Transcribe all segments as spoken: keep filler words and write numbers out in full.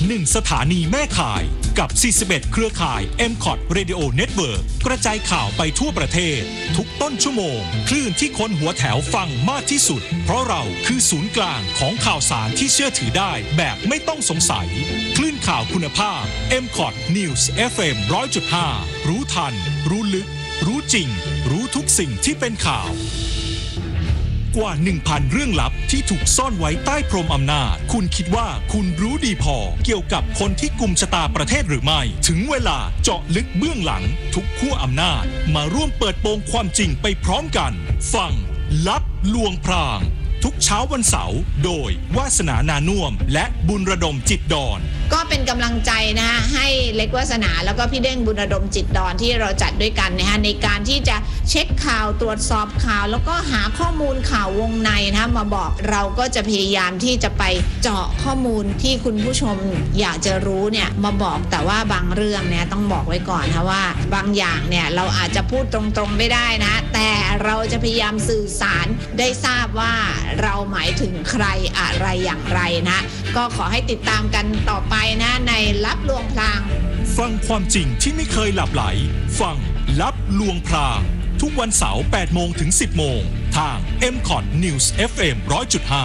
หนึ่งสถานีแม่ข่ายกับสี่สิบเอ็ดเครือข่าย เอ็ม คอท Radio Network กระจายข่าวไปทั่วประเทศทุกต้นชั่วโมงคลื่นที่คนหัวแถวฟังมากที่สุดเพราะเราคือศูนย์กลางของข่าวสารที่เชื่อถือได้แบบไม่ต้องสงสัยคลื่นข่าวคุณภาพ เอ็ม คอท News เอฟ เอ็ม หนึ่งร้อยจุดห้า รู้ทันรู้ลึกรู้จริงรู้ทุกสิ่งที่เป็นข่าวกว่า หนึ่งพัน เรื่องลับที่ถูกซ่อนไว้ใต้พรมอำนาจคุณคิดว่าคุณรู้ดีพอเกี่ยวกับคนที่กุมชะตาประเทศหรือไม่ถึงเวลาเจาะลึกเบื้องหลังทุกขั้วอำนาจมาร่วมเปิดโปงความจริงไปพร้อมกันฟังลับลวงพรางทุกเช้าวันเสาร์โดยวาสนานานุ่วมและบุญระดมจิตดอนก็เป็นกำลังใจนะฮะให้เล็กวาสนาแล้วก็พี่เด้งบุญระดมจิตดอนที่เราจัดด้วยกันนะฮะในการที่จะเช็คข่าวตรวจสอบข่าวแล้วก็หาข้อมูลข่าววงในนะมาบอกเราก็จะพยายามที่จะไปเจาะข้อมูลที่คุณผู้ชมอยากจะรู้เนี่ยมาบอกแต่ว่าบางเรื่องเนี่ยต้องบอกไว้ก่อนนะว่าบางอย่างเนี่ยเราอาจจะพูดตรงๆไม่ได้นะแต่เราจะพยายามสื่อสารได้ทราบว่าเราหมายถึงใครอะไรอย่างไรนะก็ขอให้ติดตามกันต่อไปนะในลับลวงพรางฟังความจริงที่ไม่เคยหลับไหลฟังลับลวงพรางทุกวันเสาร์ แปดโมงถึง สิบโมงทาง เอ็ม คอท News เอฟ เอ็ม หนึ่งร้อยจุดห้า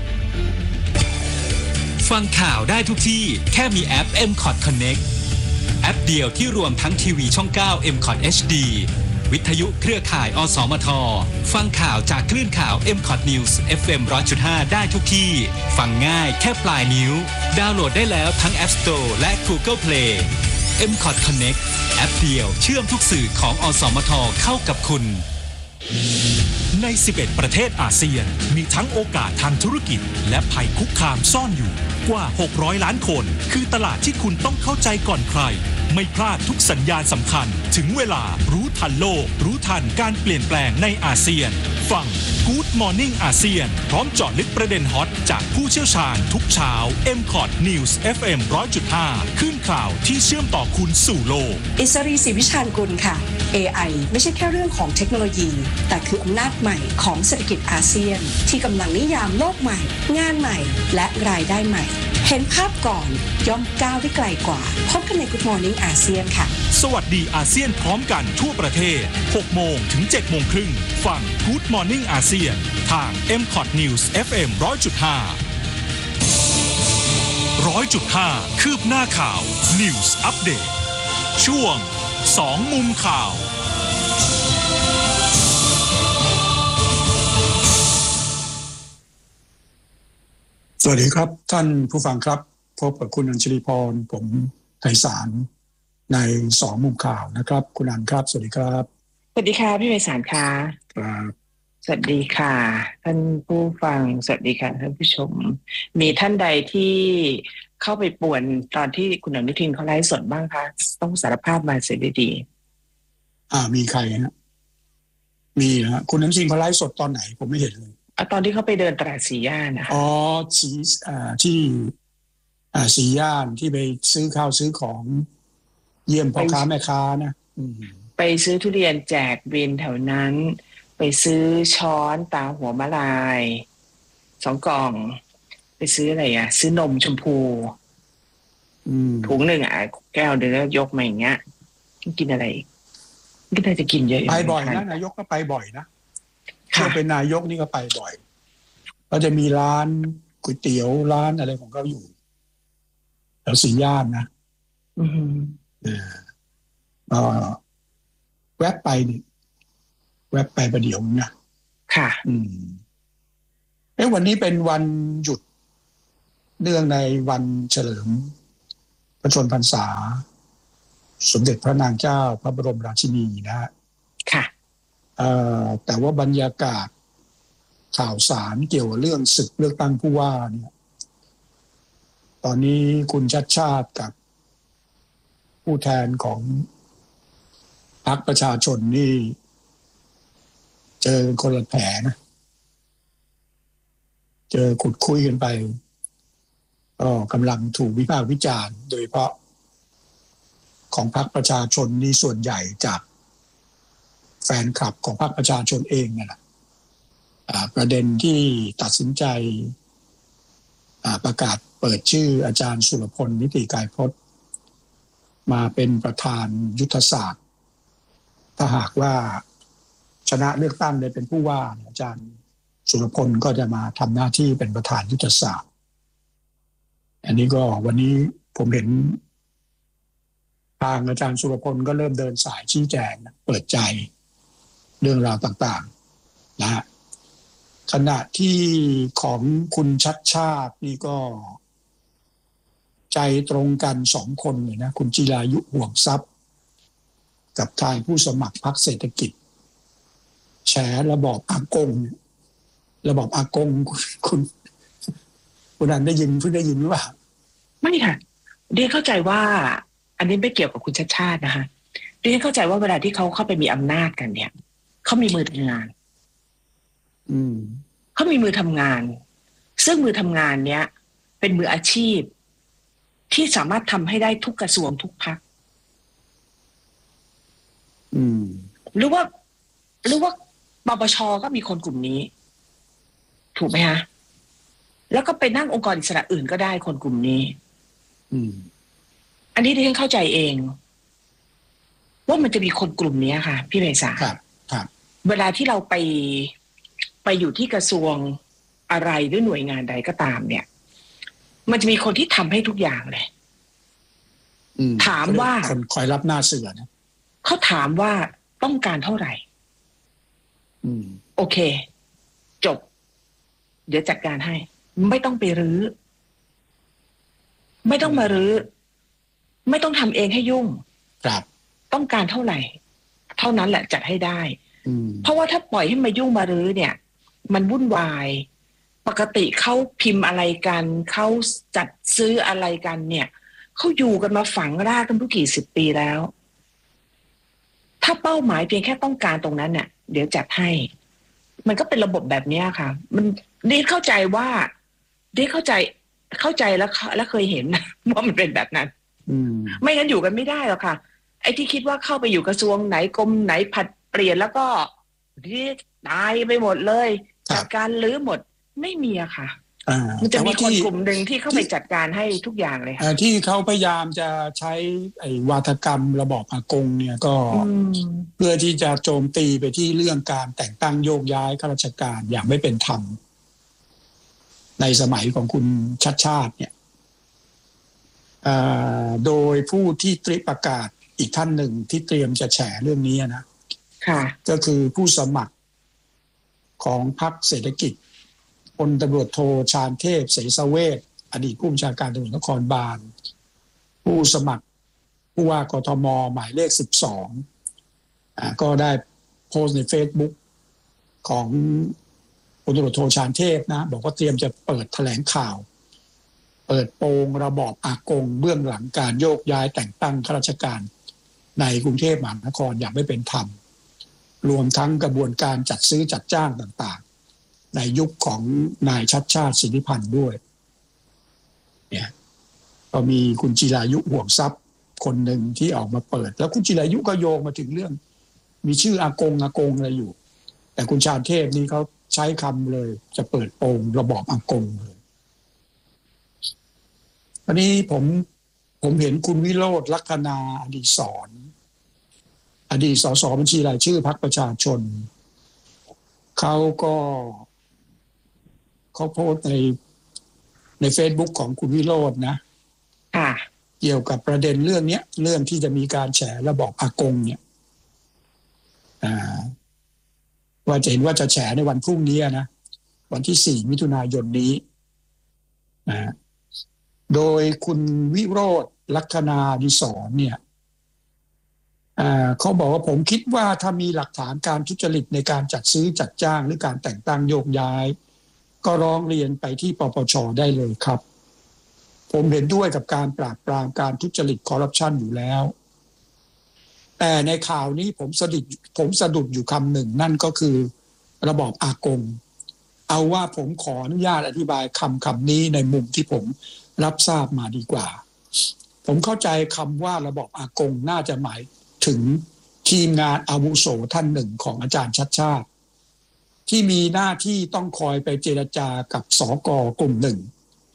ฟังข่าวได้ทุกที่แค่มีแอป เอ็ม คอท Connect แอปเดียวที่รวมทั้งทีวีช่อง เก้า เอ็ม คอท เอช ดี วิทยุเครือข่ายอสมทฟังข่าวจากคลื่นข่าว เอ็ม คอท News เอฟ เอ็ม หนึ่งร้อยจุดห้า ได้ทุกที่ฟังง่ายแค่ปลายนิ้วดาวน์โหลดได้แล้วทั้ง App Store และ Google Play เอ็ม คอท Connect แอปเดียวเชื่อมทุกสื่อของอสมทเข้ากับคุณในสิบเอ็ดประเทศอาเซียนมีทั้งโอกาสทางธุรกิจและภัยคุกคามซ่อนอยู่กว่าหกร้อยล้านคนคือตลาดที่คุณต้องเข้าใจก่อนใครไม่พลาดทุกสัญญาณสำคัญถึงเวลารู้ทันโลกรู้ทันการเปลี่ยนแปลงในอาเซียนฟัง Good Morning อาเซียนพร้อมเจาะลึกประเด็นฮอตจากผู้เชี่ยวชาญทุกเช้า เอ็ม คอท News เอฟ เอ็ม หนึ่งร้อยจุดห้า คลื่นข่าวที่เชื่อมต่อคุณสู่โลกอิสรีศรีวิชาญกุลค่ะ เอ ไอ ไม่ใช่แค่เรื่องของเทคโนโลยีแต่คืออำนาจใหม่ของเศรษฐกิจอาเซียนที่กำลังนิยามโลกใหม่งานใหม่และรายได้ใหม่เห็นภาพก่อนย่อมก้าวได้ไกลกว่าพบกันใน Good Morning อาเซียนค่ะสวัสดีอาเซียนพร้อมกันทั่วประเทศ หกโมงถึง เจ็ดโมงครึ่งฟัง Good Morning อาเซียนทาง เอ็ม คอท News เอฟ เอ็ม หนึ่งร้อยจุดห้า หนึ่งร้อยจุดห้า คืบหน้าข่าว News Update ช่วงสองมุมข่าวสวัสดีครับท่านผู้ฟังครับพบกับคุณอัญชลีพรผมไพศาลในสองมุมข่าวนะครับคุณอัญครับสวัสดีครับสวัสดีค่ะพี่ไพศาลค่ะครับสวัสดีค่ะท่านผู้ฟังสวัสดีค่ะท่านผู้ชมมีท่านใดที่เข้าไปป่วนตอนที่คุณอนุทินเขาไลฟ์สดบ้างคะต้องสารภาพมาเสียดีๆอ่ามีใครฮะมีนะคุณอนุทินเขาไลฟ์สดตอนไหนผมไม่เห็นเลยตอนที่เขาไปเดินตลาดสีย่านนะคะอ๋อสีอ่าที่อ่าสีย่านที่ไปซื้อข้าวซื้อของเยี่ยมพ่อค้าแม่ค้านะไปซื้อทุเรียนแจกวินแถวนั้นไปซื้อช้อนตาหัวมะลายสองกล่องไปซื้ออะไรอ่ะซื้อนมชมพูถุงหนึ่งอ่ะแก้วเดือยกมาอย่างเงี้ยกินอะไรก็น่าจะกินเยอะไปบ่อยนะนายกก็ไปบ่อยนะถ้าเป็นนายกนี่ก็ไปบ่อยก็จะมีร้านก๋วยเตี๋ยวร้านอะไรของเขาอยู่แถวสีย่านนะอืมเออเอ่อแวะไปนี่แวะไปประเดี๋ยวนะค่ะอืมเอ้วันนี้เป็นวันหยุดเนื่องในวันเฉลิมพระชนมพรรษาสมเด็จพระนางเจ้าพระบรมราชินีนะฮะค่ะแต่ว่าบรรยากาศข่าวสารเกี่ยวกับเรื่องศึกเลือกตั้งผู้ว่าเนี่ยตอนนี้คุณชัชชาติกับผู้แทนของพรรคประชาชนนี่เจอคนละแผลนะเจอขุดคุยกันไปก็กำลังถูกวิพากษ์วิจารณ์โดยเฉพาะของพรรคประชาชนนี่ส่วนใหญ่จากแฟนคลับของพรรคประชาชนเองนั่นแหละประเด็นที่ตัดสินใจประกาศเปิดชื่ออาจารย์สุรพลนิติกายพจน์มาเป็นประธานยุทธศาสตร์ถ้าหากว่าชนะเลือกตั้งได้เป็นผู้ว่าอาจารย์สุรพลก็จะมาทำหน้าที่เป็นประธานยุทธศาสตร์อันนี้ก็วันนี้ผมเห็นทางอาจารย์สุรพลก็เริ่มเดินสายชี้แจงเปิดใจเรื่องราวต่างๆนะฮะขณะที่ของคุณชัดชาตินี่ก็ใจตรงกันสองคนเลยนะคุณจิรายุห่วงทรัพย์กับทางผู้สมัครพรรคเศรษฐกิจแฉระบอบอากงระบอบอากงคุณคุณนันได้ยินเพิ่งได้ยินหรือเปล่าไม่ค่ะเรียนเข้าใจว่าอันนี้ไม่เกี่ยวกับคุณชัดชาตินะคะเรียนเข้าใจว่าเวลาที่เขาเข้าไปมีอำนาจกันเนี่ยเขามีมือทำงานอืมเขามีมือทำงานซึ่งมือทำงานเนี้ยเป็นมืออาชีพที่สามารถทำให้ได้ทุกกระทรวงทุกพรรคอืมหรือว่าหรือว่าปปช.ก็มีคนกลุ่มนี้ถูกไหมฮะแล้วก็ไปนั่งองค์กรอิสระอื่นก็ได้คนกลุ่มนี้อืมอันนี้ดิฉันเข้าใจเองว่ามันจะมีคนกลุ่มนี้ค่ะพี่ไพศาลครับครับเวลาที่เราไปไปอยู่ที่กระทรวงอะไรหรือหน่วยงานใดก็ตามเนี่ยมันจะมีคนที่ทำให้ทุกอย่างเลยถามว่าคนคอยรับหน้าเสือนะเขาถามว่าต้องการเท่าไหร่โอเคจบเดี๋ยวจัดการให้ไม่ต้องไปรื้อไม่ต้องมารื้อไม่ต้องทำเองให้ยุ่งครับต้องการเท่าไหร่เท่านั้นแหละจัดให้ได้เพราะว่าถ้าปล่อยให้มายุ่งมารื้อเนี่ยมันวุ่นวายปกติเขาพิมพ์อะไรกันเขาจัดซื้ออะไรกันเนี่ยเขาอยู่กันมาฝังรากกันทุกกี่สิบปีแล้วถ้าเป้าหมายเพียงแค่ต้องการตรงนั้นเนี่ยเดี๋ยวจัดให้มันก็เป็นระบบแบบนี้ค่ะมันดิเข้าใจว่าดิเข้าใจเข้าใจแล้วแล้วเคยเห็นนะว่ามันเป็นแบบนั้นไม่งั้นอยู่กันไม่ได้หรอกค่ะไอ้ที่คิดว่าเข้าไปอยู่กระทรวงไหนกรมไหนผัดเปลี่ยนแล้วก็ที่ตายไปหมดเลยจัดการลื้อหมดไม่มีอะค่ะมันจะมีคนกลุ่มหนึ่งที่เข้าไปจัดการให้ทุกอย่างเลยค่ะที่เขาพยายามจะใช้ไอ้วาทกรรมระบอบอากงเนี่ยก็เพื่อที่จะโจมตีไปที่เรื่องการแต่งตั้งโยกย้ายข้าราชการอย่างไม่เป็นธรรมในสมัยของคุณชัดชาติเนี่ยโดยผู้ที่ตรีประกาศอีกท่านหนึ่งที่เตรียมจะแฉเรื่องนี้นะก็คือผู้สมัครของพรรคเศรษฐกิจพลตำรวจโทชาญเทพเสสเวชอดีตผู้บัญชาการตำรวจนครบาลผู้สมัครผู้ว่ากทมหมายเลขสิบสองอ่าก็ได้โพสต์ใน Facebook ของพลตำรวจโทชาญเทพนะบอกว่าเตรียมจะเปิดแถลงข่าวเปิดโปงระบอบอากงเบื้องหลังการโยกย้ายแต่งตั้งข้าราชการในกรุงเทพมหานครอย่างไม่เป็นธรรมรวมทั้งกระบวนการจัดซื้อจัดจ้างต่างๆในยุคของนายชัดชาติสิทธิพันธ์ด้วยเนี่ยก็มีคุณจิรายุห่วงทรัพย์คนหนึ่งที่ออกมาเปิดแล้วคุณจิรายุก็โยงมาถึงเรื่องมีชื่ออากงอากงอะไรอยู่แต่คุณชาญเทพนี่เขาใช้คำเลยจะเปิดโปงระบอบอากงเลยอันนี้ผมผมเห็นคุณวิโรจน์ลัคนาอดีศรอดีตสสบัญชีรายชื่อพรรคประชาชนเขาก็เขาโพสต์ในใน Facebook ของคุณวิโรจน์นะเกี่ยวกับประเด็นเรื่องนี้เรื่องที่จะมีการแฉระบอบอากงเนี่ยว่าจะเห็นว่าจะแฉในวันพรุ่งนี้นะวันที่สี่มิถุนายนนี้โดยคุณวิโรจน์ลัคนาอดิศรเนี่ยเขาบอกว่าผมคิดว่าถ้ามีหลักฐานการทุจริตในการจัดซื้อจัดจ้างหรือการแต่งตั้งโยกย้ายก็ร้องเรียนไปที่ปปช.ได้เลยครับผมเห็นด้วยกับการปราบปรามการทุจริตคอร์รัปชันอยู่แล้วแต่ในข่าวนี้ผมสะดุดผมสะดุดอยู่คำหนึ่งนั่นก็คือระบอบอากงเอาว่าผมขออนุญาตอธิบายคำคำนี้ในมุมที่ผมรับทราบมาดีกว่าผมเข้าใจคำว่าระบอบอากงน่าจะหมายถึงทีมงานอาวุโสท่านหนึ่งของอาจารย์ชัดชาติที่มีหน้าที่ต้องคอยไปเจรจากับสก.กลุ่มหนึ่ง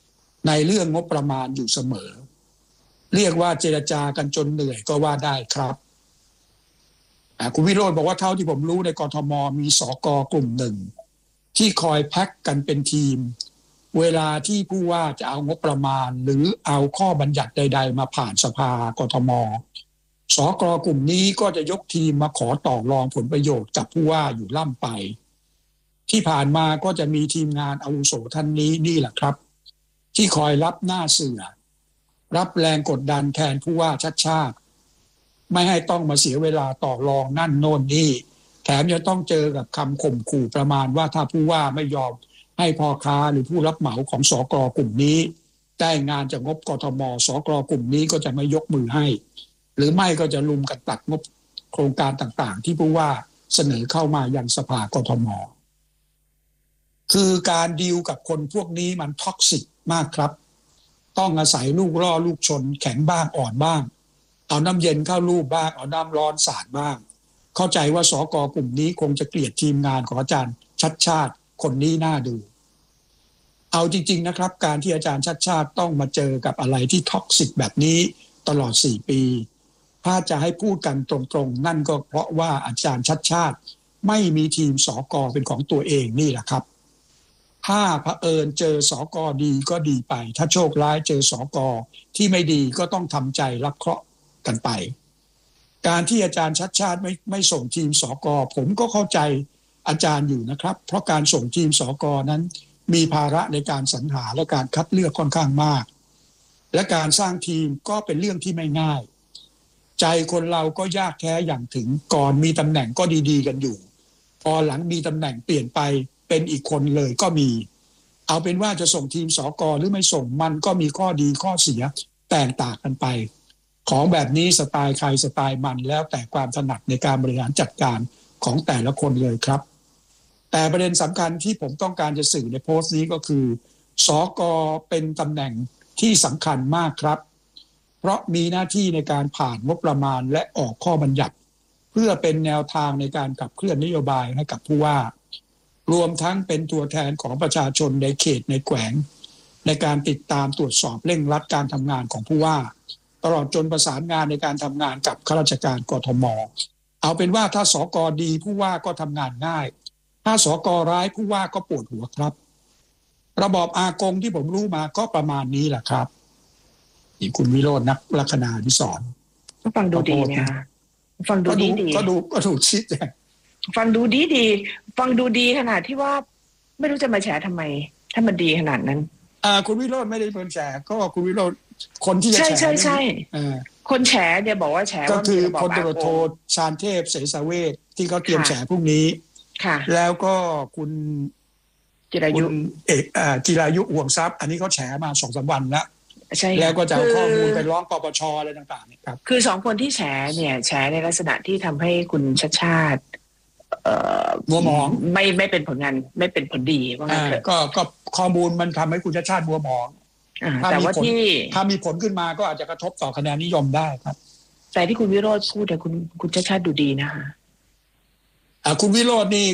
ในเรื่องงบประมาณอยู่เสมอเรียกว่าเจรจากันจนเหนื่อยก็ว่าได้ครับคุณวิโรจน์บอกว่าเท่าที่ผมรู้ในกทมมีสกกลุ่มหนึ่งที่คอยแพ็กกันเป็นทีมเวลาที่ผู้ว่าจะเอางบประมาณหรือเอาข้อบัญญัติใดๆมาผ่านสภากทมสกกลุ่มนี้ก็จะยกทีมมาขอต่อรองผลประโยชน์กับผู้ว่าอยู่ล่ำไปที่ผ่านมาก็จะมีทีมงานอาวุโสท่านนี้นี่แหละครับที่คอยรับหน้าเสือรับแรงกดดันแทนผู้ว่าชัดชาติไม่ให้ต้องมาเสียเวลาต่อรองนั่นโน่นนี่แถมยังต้องเจอกับคำข่มขู่ประมาณว่าถ้าผู้ว่าไม่ยอมให้พ่อค้าหรือผู้รับเหมาของสกกลุ่มนี้ได้งานจากงบกทมสกกลุ่มนี้ก็จะไม่ยกมือให้หรือไม่ก็จะลุมกันตัดงบโครงการต่างๆที่ผู้ว่าเสนอเข้ามายังสภากทมคือการดีลกับคนพวกนี้มันท็อกซิกมากครับต้องอาศัยลูกล่อลูกชนแข็งบ้างอ่อนบ้างเอาน้ำเย็นเข้าลูบบ้างเอาน้ำร้อนสาดบ้างเข้าใจว่าสกกลุ่มนี้คงจะเกลียดทีมงานของอาจารย์ชัดชาติคนนี้น่าดูเอาจริงๆนะครับการที่อาจารย์ชัดชาติต้องมาเจอกับอะไรที่ท็อกซิกแบบนี้ตลอดสี่ปีถ้าจะให้พูดกันตรงๆนั่นก็เพราะว่าอาจารย์ชัดชาติไม่มีทีมสกเป็นของตัวเองนี่แหละครับถ้าเผอิญเจอสกดีก็ดีไปถ้าโชคร้ายเจอสกที่ไม่ดีก็ต้องทำใจรับเคราะห์กันไปการที่อาจารย์ชัดชาติไม่ไม่ส่งทีมสกผมก็เข้าใจอาจารย์อยู่นะครับเพราะการส่งทีมสกนั้นมีภาระในการสรรหาและการคัดเลือกค่อนข้างมากและการสร้างทีมก็เป็นเรื่องที่ไม่ง่ายใจคนเราก็ยากแท้อย่างถึงก่อนมีตำแหน่งก็ดีๆกันอยู่พอหลังมีตำแหน่งเปลี่ยนไปเป็นอีกคนเลยก็มีเอาเป็นว่าจะส่งทีมสกหรือไม่ส่งมันก็มีข้อดีข้อเสียแตกต่างกันไปของแบบนี้สไตล์ใครสไตล์มันแล้วแต่ความถนัดในการบริหารจัดการของแต่ละคนเลยครับแต่ประเด็นสำคัญที่ผมต้องการจะสื่อในโพสต์นี้ก็คือสกเป็นตำแหน่งที่สำคัญมากครับเพราะมีหน้าที่ในการผ่านงบประมาณและออกข้อบัญญัติเพื่อเป็นแนวทางในการขับเคลื่อนนโยบายให้กับผู้ว่ารวมทั้งเป็นตัวแทนของประชาชนในเขตในแขวงในการติดตามตรวจสอบเร่งรัดการทำงานของผู้ว่าตลอดจนประสานงานในการทำงานกับข้าราชการกทมเอาเป็นว่าถ้าสกดีผู้ว่าก็ทำงานง่ายถ้าสกร้ายผู้ว่าก็ปวดหัวครับระบอบอากงที่ผมรู้มาก็ประมาณนี้แหละครับนี่คุณวิโรจน์นักลัคนาธิสรฟังดูดีนะฟังดูดีดีก็ดูก็ดูชิดฟังดูดีดีฟังดูดีขนาดที่ว่าไม่รู้จะมาแฉทำไมถ้ามันดีขนาดนั้นอ่าคุณวิโรจน์ไม่ได้เป็นแฉก็คุณวิโรจน์คนที่จะแฉใช่ใช่ใช่คนแฉเนี่ยบอกว่าแฉก็คือพลตำรวจโทชาญเทพเสสเวชที่เขาเตรียมแฉพรุ่งนี้แล้วก็คุณจิรายุเอกอ่าจิรายุห่วงทรัพย์อันนี้เขาแฉมาสองสามวันแล้วแล้วก็จะเอาข้อมูลไปร้องปปชอะไรต่างๆเนี่ยครับคือสองคนที่แฉเนี่ยแฉในลักษณะที่ทำให้คุณชัดชาติมัวหมองไม่ไม่เป็นผลงานไม่เป็นผลดีว่างั้นเถอะก็ก็ข้อมูลมันทำให้คุณชัดชาติมัวหมองแต่ว่าที่ถ้ามีผลขึ้นมาก็อาจจะกระทบต่อคะแนนนิยมได้ครับแต่ที่คุณวิโรจน์พูดแต่คุณคุณชัดชาติดูดีนะคะอ่าคุณวิโรจน์นี่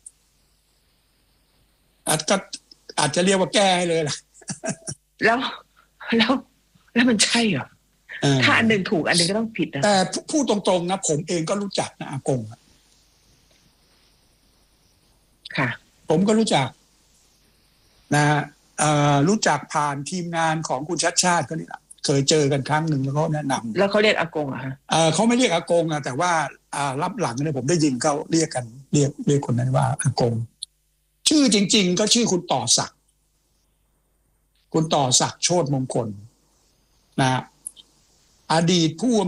อาจจะอาจจะเรียกว่าแก้ให้เลยล่ะแล้วแล้วแล้วมันใช่เหรอถ้าอันหนึ่งถูกอันหนึ่งก็ต้องผิดนะแต่พูดตรงๆนะผมเองก็รู้จักนะอากงค่ะผมก็รู้จักนะรู้จักผ่านทีมงานของคุณชัดชาติก็นี่แหละเคยเจอกันครั้งหนึ่งแล้วเขาแนะนำแล้วเขาเรียกอากงอ่ะฮะเขาไม่เรียกอากงนะแต่ว่ารับหลังเนี่ยผมได้ยินเขาเรียกกันเรียกเรียกคนนั้นว่าอากงชื่อจริงๆก็ชื่อคุณต่อศักดิ์คุณต่อศักดิ์โชติมงคลนะอดีตผู้